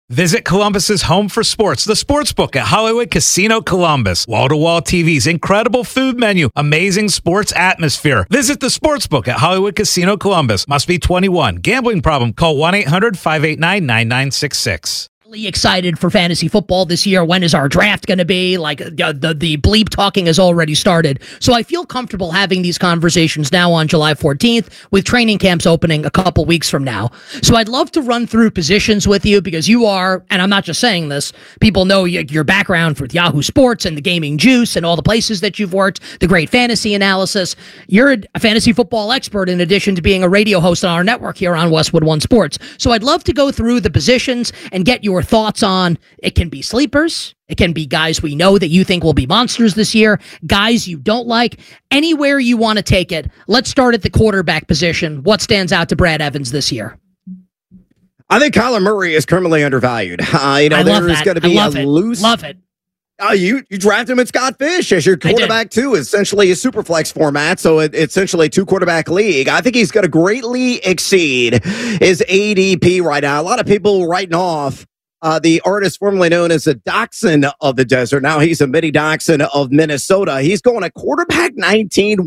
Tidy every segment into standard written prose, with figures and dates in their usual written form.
Visit Columbus's home for sports, the Sportsbook at Hollywood Casino Columbus. Wall-to-wall TVs, incredible food menu, amazing sports atmosphere. Visit the Sportsbook at Hollywood Casino Columbus. Must be 21. Gambling problem? Call 1-800-589-9966. Excited for fantasy football this year. When is our draft going to be? Like the bleep talking has already started. So I feel comfortable having these conversations now on July 14th with training camps opening a couple weeks from now. So I'd love to run through positions with you because you are, and I'm not just saying this, people know your background with Yahoo Sports and the Gaming Juice and all the places that you've worked, the great fantasy analysis. You're a fantasy football expert in addition to being a radio host on our network here on Westwood One Sports. So I'd love to go through the positions and get your thoughts on it. Can be sleepers, it can be guys we know that you think will be monsters this year, guys you don't like, anywhere you want to take it. Let's start at the quarterback position. What stands out to Brad Evans this year? I think Kyler Murray is criminally undervalued. There's going to be a loose. Love it. You draft him at Scott Fish as your quarterback too, essentially a super flex format. So it's essentially a 2-quarterback league. I think he's going to greatly exceed his ADP right now. A lot of people writing off the artist formerly known as the Dachshund of the Desert. Now he's a mini Dachshund of Minnesota. He's going to quarterback 19,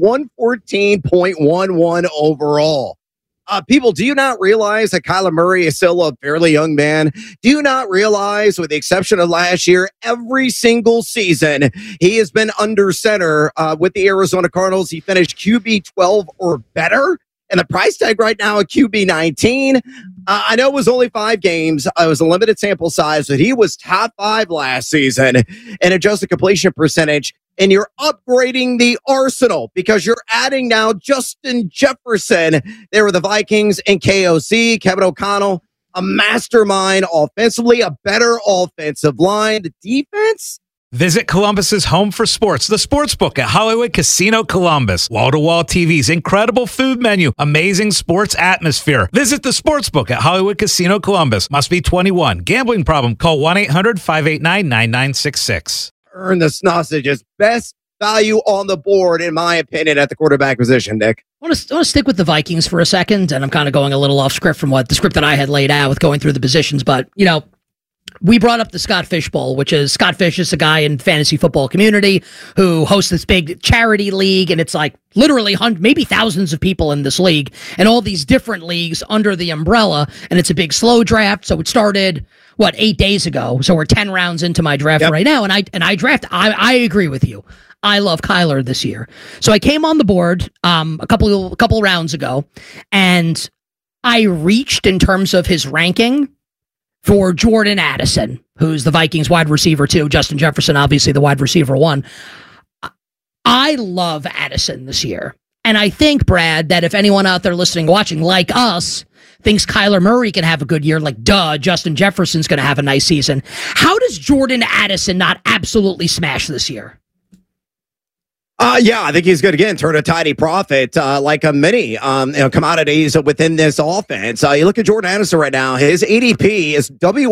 114.11 overall. People, do you not realize that Kyler Murray is still a fairly young man? Do you not realize, with the exception of last year, every single season, he has been under center with the Arizona Cardinals. He finished QB 12 or better. And the price tag right now at QB 19. I know it was only 5 games. It was a limited sample size, but he was top 5 last season in adjusted completion percentage. And you're upgrading the arsenal because you're adding now Justin Jefferson. They were the Vikings and KOC, Kevin O'Connell, a mastermind offensively, a better offensive line. The defense? Visit Columbus's home for sports, the Sportsbook at Hollywood Casino Columbus. Wall-to-wall TVs, incredible food menu, amazing sports atmosphere. Visit the Sportsbook at Hollywood Casino Columbus. Must be 21. Gambling problem? Call 1-800-589-9966. Earn the sausages. Best value on the board, in my opinion, at the quarterback position, Nick. I want to stick with the Vikings for a second, and I'm kind of going a little off script from what the script that I had laid out with going through the positions, but, we brought up the Scott Fish Bowl, which is Scott Fish is a guy in fantasy football community who hosts this big charity league, and it's like literally maybe thousands of people in this league and all these different leagues under the umbrella, and it's a big slow draft. So it started 8 days ago. So we're 10 rounds into my draft right now, and I draft. I agree with you. I love Kyler this year. So I came on the board a couple rounds ago, and I reached in terms of his ranking for Jordan Addison, who's the Vikings wide receiver 2, Justin Jefferson, obviously the wide receiver 1. I love Addison this year. And I think, Brad, that if anyone out there listening, watching, like us, thinks Kyler Murray can have a good year, Justin Jefferson's going to have a nice season. How does Jordan Addison not absolutely smash this year? I think he's going to, again, turn a tidy profit like a many commodities within this offense. You look at Jordan Addison right now, his ADP is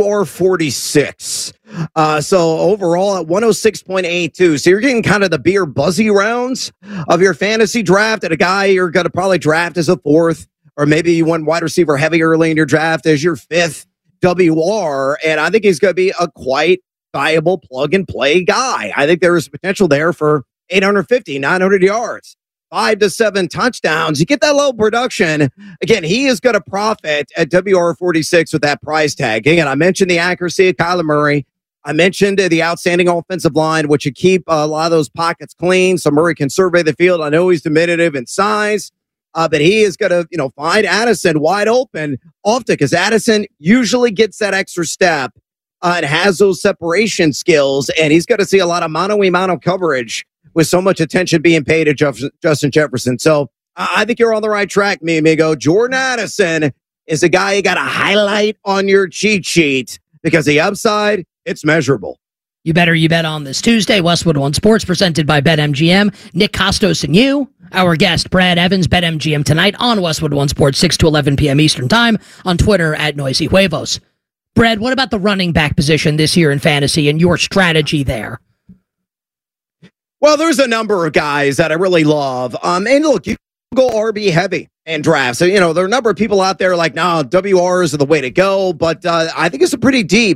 WR46. So overall at 106.82. So you're getting kind of the beer buzzy rounds of your fantasy draft, and a guy you're going to probably draft as a 4th, or maybe you went wide receiver heavy early in your draft as your 5th WR. And I think he's going to be a quite viable plug and play guy. I think there is potential there for 850, 900 yards, 5 to 7 touchdowns. You get that low production. Again, he is going to profit at WR46 with that price tag. Again, I mentioned the accuracy of Kyler Murray. I mentioned the outstanding offensive line, which would keep a lot of those pockets clean so Murray can survey the field. I know he's diminutive in size, but he is going to, find Addison wide open often because Addison usually gets that extra step and has those separation skills, and he's going to see a lot of mano-a-mano coverage with so much attention being paid to Justin Jefferson. So I think you're on the right track, mi amigo. Jordan Addison is a guy you got to highlight on your cheat sheet because the upside, it's measurable. You bet on this Tuesday. Westwood One Sports presented by BetMGM. Nick Costos and you, our guest, Brad Evans, BetMGM tonight on Westwood One Sports, 6 to 11 p.m. Eastern Time, on Twitter at Noisy Huevos. Brad, what about the running back position this year in fantasy and your strategy there? Well, there's a number of guys that I really love. And look, you go RB heavy and draft. So, there are a number of people out there like, no, WRs are the way to go. But I think it's a pretty deep